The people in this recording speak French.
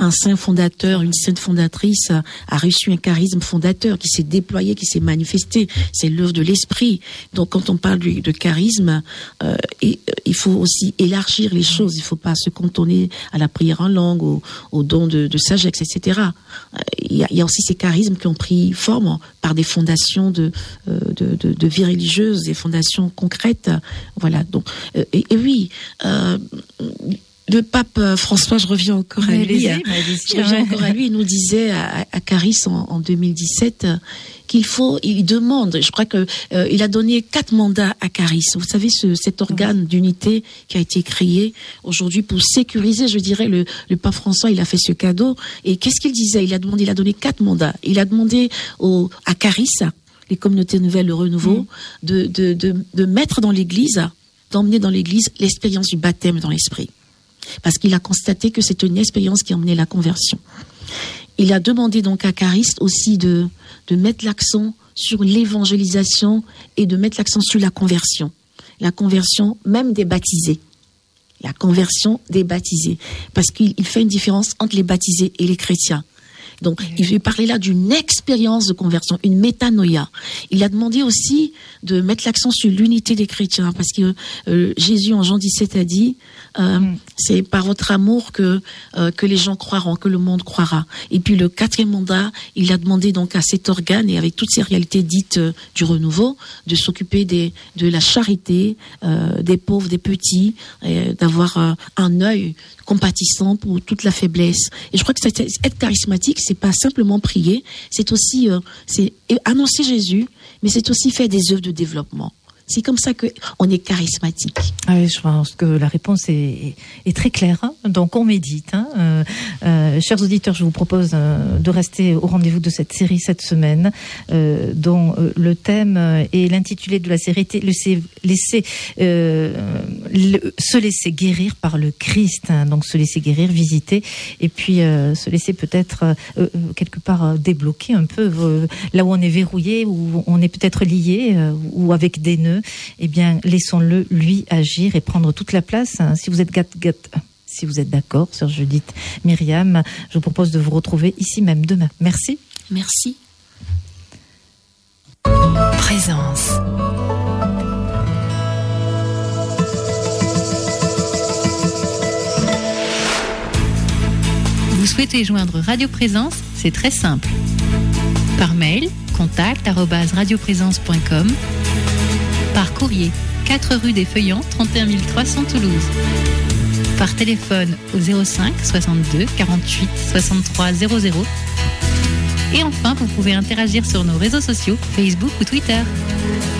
un saint fondateur, une sainte fondatrice a reçu un charisme fondateur qui s'est déployé, qui s'est manifesté. C'est l'œuvre de l'esprit. Donc, quand on parle de charisme, il faut aussi élargir les choses. Il ne faut pas se cantonner à la prière en langue, au don de sagesse, etc. Il y a aussi ces charismes qui ont pris forme par des fondations de vie religieuse, des fondations concrètes. Voilà. Donc, et oui. Le pape François, je reviens encore à lui. Il nous disait à Caris en 2017 il demande, je crois que il a donné 4 mandats à Caris. Vous savez, cet organe d'unité qui a été créé aujourd'hui pour sécuriser, je dirais, le pape François, il a fait ce cadeau. Et qu'est-ce qu'il disait? Il a donné 4 mandats. Il a demandé à Caris, les communautés nouvelles, le renouveau, de mettre dans l'église, d'emmener dans l'église l'expérience du baptême dans l'esprit. Parce qu'il a constaté que c'est une expérience qui emmenait la conversion. Il a demandé donc à Caris aussi de mettre l'accent sur l'évangélisation et de mettre l'accent sur la conversion même des baptisés. La conversion des baptisés. Parce qu'il fait une différence entre les baptisés et les chrétiens. Donc, il veut parler là d'une expérience de conversion, une métanoïa. Il a demandé aussi de mettre l'accent sur l'unité des chrétiens, parce que Jésus, en Jean 17, a dit c'est par votre amour que les gens croiront, que le monde croira. Et puis, le 4e mandat, il a demandé donc à cet organe, et avec toutes ces réalités dites du renouveau, de s'occuper de la charité, des pauvres, des petits, d'avoir un œil compatissant pour toute la faiblesse. Et je crois que être charismatique, c'est pas simplement prier, c'est aussi c'est annoncer Jésus, mais c'est aussi faire des œuvres de développement. C'est comme ça qu'on est charismatique. Ah oui, je pense que la réponse est très claire. Hein. Donc, on médite. Hein. Chers auditeurs, je vous propose de rester au rendez-vous de cette série cette semaine, dont le thème et l'intitulé de la série était se laisser guérir par le Christ. Hein. Donc, se laisser guérir, visiter, et puis se laisser peut-être quelque part débloquer un peu là où on est verrouillé, où on est peut-être lié, ou avec des nœuds. Eh bien, laissons-le, lui, agir et prendre toute la place. Si vous êtes si vous êtes d'accord, sœur Judith, Myriam, je vous propose de vous retrouver ici même demain. Merci. Merci. Présence. Vous souhaitez joindre Radio Présence? C'est très simple. Par mail, contact@radioprésence.com. Par courrier, 4 rue des Feuillants, 31 300 Toulouse. Par téléphone au 05 62 48 63 00. Et enfin, vous pouvez interagir sur nos réseaux sociaux, Facebook ou Twitter.